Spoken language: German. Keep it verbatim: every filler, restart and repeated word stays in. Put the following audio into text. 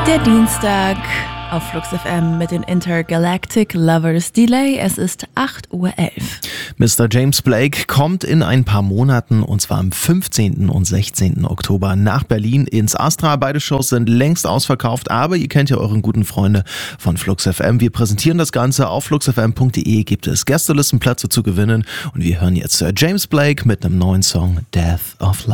Der Dienstag auf Flux F M mit den Intergalactic Lovers Delay. Es ist acht Uhr elf. Mister James Blake kommt in ein paar Monaten, und zwar am fünfzehnten und sechzehnten Oktober nach Berlin ins Astra. Beide Shows sind längst ausverkauft, aber ihr kennt ja euren guten Freunde von Flux F M. Wir präsentieren das Ganze. Auf flux f m punkt de gibt es Gästelistenplätze zu gewinnen, und wir hören jetzt James Blake mit einem neuen Song, Death of Love.